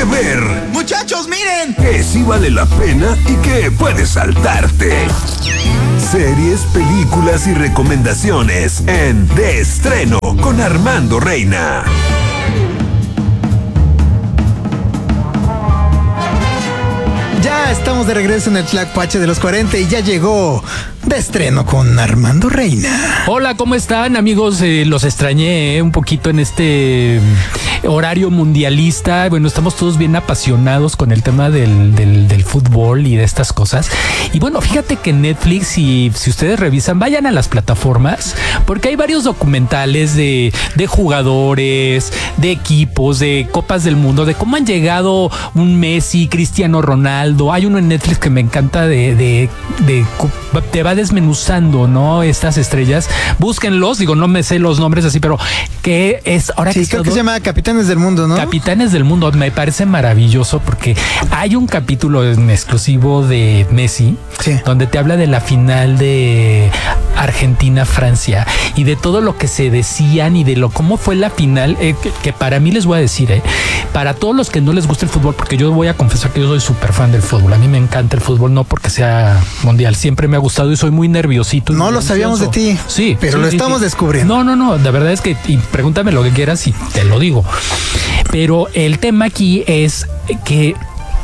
ver. ¡Muchachos, miren! Que sí vale la pena y que puedes saltarte. Series, películas y recomendaciones en De Estreno con Armando Reina. Ya estamos de regreso en el Tlacuache de los 40 y ya llegó De Estreno con Armando Reina. Hola, ¿cómo están, amigos? Los extrañé un poquito en este horario mundialista. Bueno, estamos todos bien apasionados con el tema del fútbol y de estas cosas. Y bueno, fíjate que Netflix, y si ustedes revisan, vayan a las plataformas, porque hay varios documentales de jugadores, de equipos, de Copas del Mundo, de cómo han llegado un Messi, Cristiano Ronaldo. Hay uno en Netflix que me encanta te va desmenuzando, ¿no? Estas estrellas. Búsquenlos, digo, no me sé los nombres así, pero que es ahora sí, que creo que se llama Capitanes del Mundo, ¿no? Capitanes del Mundo. Me parece maravilloso porque hay un capítulo en exclusivo de Messi, sí, donde te habla de la final de Argentina-Francia y de todo lo que se decían y de cómo fue la final, que para mí les voy a decir, para todos los que no les gusta el fútbol, porque yo voy a confesar que yo soy súper fan del fútbol. A mí me encanta el fútbol, no porque sea mundial, siempre me ha gustado y soy muy nerviosito. No lo sabíamos de ti. Sí, pero lo estamos descubriendo. No, la verdad es que, y pregúntame lo que quieras y te lo digo. Pero el tema aquí es que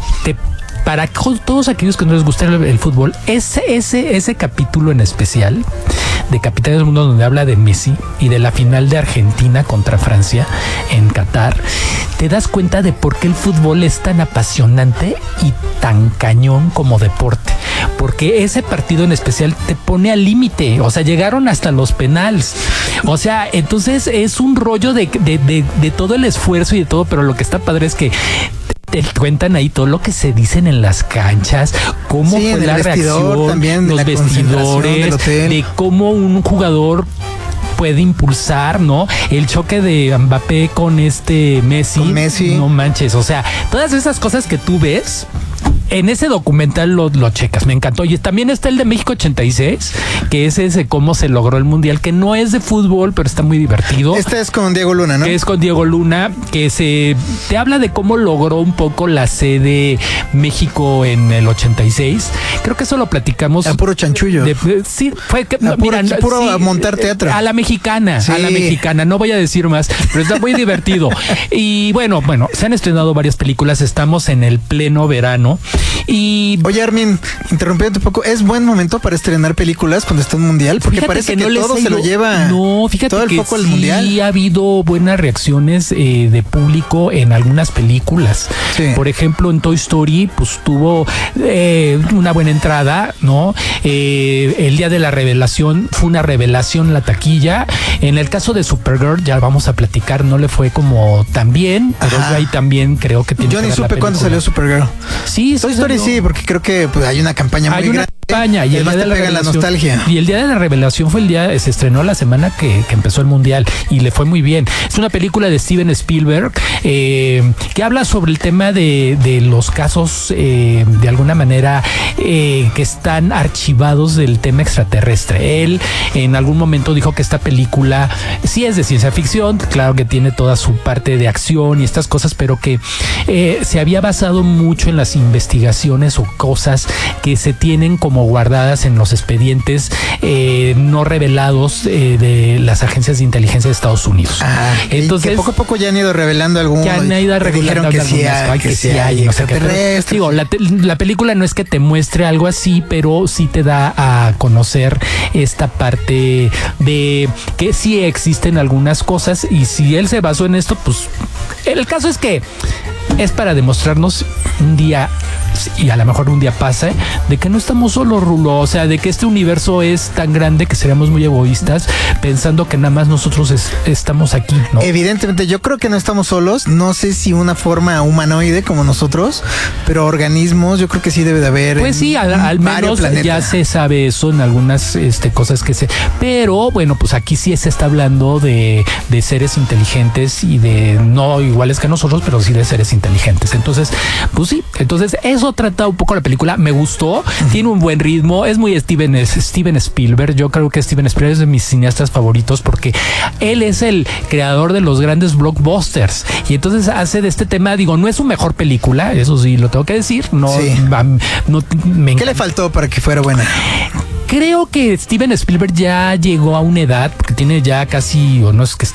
para todos aquellos que no les gusta el fútbol, ese capítulo en especial de Capitanes del Mundo, donde habla de Messi y de la final de Argentina contra Francia en Qatar, te das cuenta de por qué el fútbol es tan apasionante y tan cañón como deporte. Porque ese partido en especial te pone al límite, o sea, llegaron hasta los penales. O sea, entonces es un rollo de todo el esfuerzo y de todo, pero lo que está padre es que te cuentan ahí todo lo que se dicen en las canchas, cómo fue la reacción, también, los vestidores, de cómo un jugador puede impulsar, ¿no? El choque de Mbappé con Messi. No manches, o sea, todas esas cosas que tú ves en ese documental lo checas, me encantó. Y también está el de México 86, que es ese cómo se logró el mundial, que no es de fútbol, pero está muy divertido. Este es con Diego Luna, ¿no? Es con Diego Luna, que te habla de cómo logró un poco la sede México en el 86. Creo que eso lo platicamos. A puro chanchullo. Sí, fue que puro montar teatro. A la mexicana, sí. No voy a decir más, pero está muy divertido. Y bueno, se han estrenado varias películas, estamos en el pleno verano. Y oye, Armin, interrumpiendo un poco, ¿es buen momento para estrenar películas cuando está un mundial? Porque parece que todo se lo lleva. No, fíjate todo el que foco al mundial. Sí ha habido buenas reacciones de público en algunas películas. Sí. Por ejemplo, en Toy Story, pues tuvo una buena entrada, ¿no? El día de la revelación fue una revelación la taquilla. En el caso de Supergirl, ya vamos a platicar, no le fue como tan bien, pero ahí también creo que tiene. Yo ni supe cuándo salió Supergirl. Sí, Toy Story sí, porque creo que hay una campaña muy grande. Y el día de la nostalgia. Y el día de la revelación fue el día, se estrenó la semana que empezó el mundial y le fue muy bien. Es una película de Steven Spielberg que habla sobre el tema de los casos de alguna manera que están archivados del tema extraterrestre. Él en algún momento dijo que esta película sí es de ciencia ficción, claro que tiene toda su parte de acción y estas cosas, pero que se había basado mucho en las investigaciones o cosas que se tienen como guardadas en los expedientes no revelados de las agencias de inteligencia de Estados Unidos. Entonces, que poco a poco ya han ido revelando algunos. Ya han ido revelando que sí hay extraterrestres. Digo, la película no es que te muestre algo así, pero sí te da a conocer esta parte de que sí existen algunas cosas, y si él se basó en esto, pues el caso es que es para demostrarnos un día, y a lo mejor un día pasa, de que no estamos solos, Rulo. O sea, de que este universo es tan grande que seríamos muy egoístas pensando que nada más nosotros estamos aquí, ¿no? Evidentemente, yo creo que no estamos solos. No sé si una forma humanoide como nosotros, pero organismos, yo creo que sí debe de haber. Pues sí, al menos ya se sabe eso en algunas cosas que se. Pero bueno, pues aquí sí se está hablando de seres inteligentes y de no iguales que nosotros, pero sí de seres inteligentes. inteligentes. Entonces, pues sí, entonces eso trata un poco la película. Me gustó, tiene un buen ritmo, es muy Steven Spielberg. Yo creo que Steven Spielberg es de mis cineastas favoritos porque él es el creador de los grandes blockbusters y entonces hace de este tema, digo, no es su mejor película, eso sí lo tengo que decir, no, Sí. ¿Qué le faltó para que fuera buena? Creo que Steven Spielberg ya llegó a una edad, porque tiene ya casi, o no es que